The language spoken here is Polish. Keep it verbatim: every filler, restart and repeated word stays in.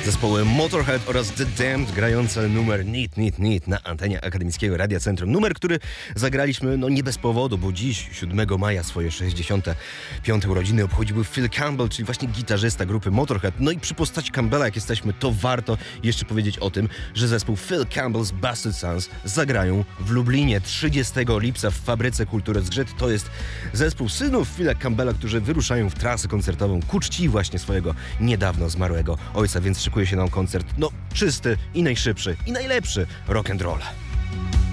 Zespoły Motorhead oraz The Damned grające numer Need, Need, Need na antenie Akademickiego Radia Centrum. Numer, który zagraliśmy no nie bez powodu, bo dziś, siódmego maja, swoje sześćdziesiąte piąte urodziny obchodził Phil Campbell, czyli właśnie gitarzysta grupy Motorhead. No i przy postaci Campbella, jak jesteśmy, to warto jeszcze powiedzieć o tym, że zespół Phil Campbell's Bastard Sons zagrają w Lublinie trzydziestego lipca w Fabryce Kultury Zgrzyt. To jest zespół synów Phila Campbella, którzy wyruszają w trasę koncertową ku czci właśnie swojego niedawno zmarłego ojca, więc szykuje się nam koncert, no czysty i najszybszy i najlepszy rock and roll.